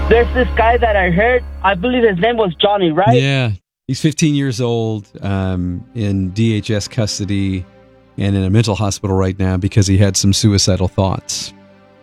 There's this guy that I heard, I believe his name was Johnny, right? Yeah. He's 15 years old, in DHS custody and in a mental hospital right now because he had some suicidal thoughts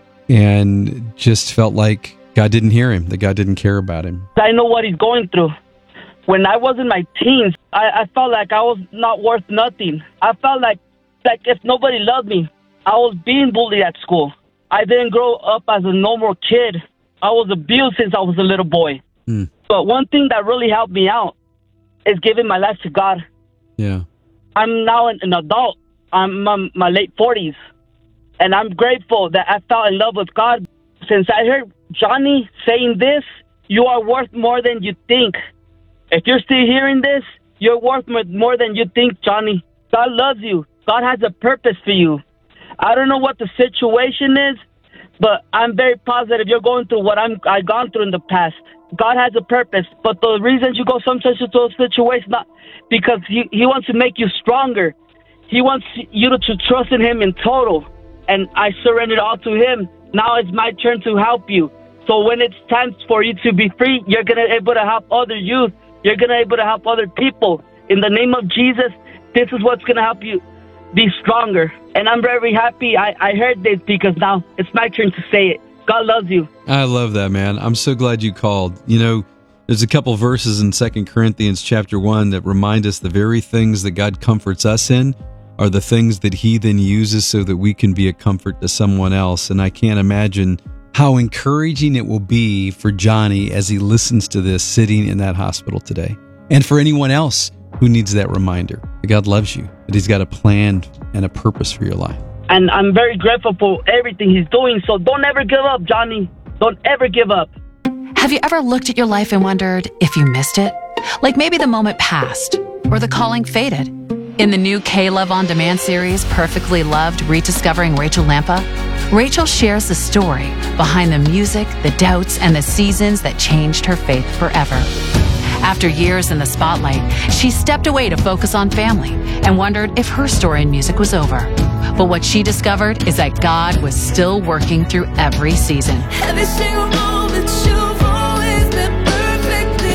and just felt like God didn't hear him, that God didn't care about him. I know what he's going through. When I was in my teens, I felt like I was not worth nothing. I felt like if nobody loved me, I was being bullied at school. I didn't grow up as a normal kid. I was abused since I was a little boy. But one thing that really helped me out is giving my life to God. Yeah. I'm now an adult. I'm my late 40s. And I'm grateful that I fell in love with God. Since I heard Johnny saying this, you are worth more than you think. If you're still hearing this, you're worth more than you think, Johnny. God loves you. God has a purpose for you. I don't know what the situation is, but I'm very positive you're going through what I've gone through in the past. God has a purpose, but the reasons you go sometimes into those situations, not because He wants to make you stronger. He wants you to trust in Him in total. And I surrendered all to Him. Now it's my turn to help you. So when it's time for you to be free, you're going to be able to help other youth. You're going to be able to help other people. In the name of Jesus, this is what's going to help you be stronger. And I'm very happy I heard this because now it's my turn to say it. God loves you. I love that, man. I'm so glad you called. You know, there's a couple verses in 2 Corinthians chapter 1 that remind us the very things that God comforts us in are the things that He then uses so that we can be a comfort to someone else. And I can't imagine how encouraging it will be for Johnny as he listens to this sitting in that hospital today. And for anyone else who needs that reminder that God loves you, that He's got a plan and a purpose for your life. And I'm very grateful for everything He's doing. So don't ever give up, Johnny. Don't ever give up. Have you ever looked at your life and wondered if you missed it? Like maybe the moment passed or the calling faded. In the new K-Love On Demand series, Perfectly Loved, Rediscovering Rachel Lampa, Rachel shares the story behind the music, the doubts, and the seasons that changed her faith forever. After years in the spotlight, she stepped away to focus on family and wondered if her story in music was over. But what she discovered is that God was still working through every season. Every single moment you've always been perfectly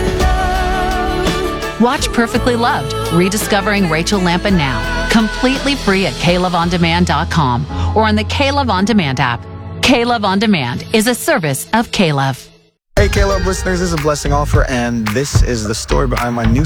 loved. Watch Perfectly Loved, Rediscovering Rachel Lampa now, completely free at KLoveOnDemand.com or on the K-Love On Demand app. K-Love On Demand is a service of K-Love. Hey, K-Love listeners, this is a Blessing Offer, and this is the story behind my new